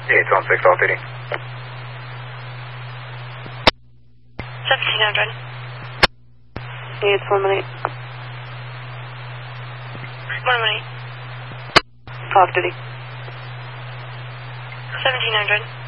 Yeah, it's on 6 off duty. 1700. Yeah, it's 1 minute. 1 minute. Off duty. 1700.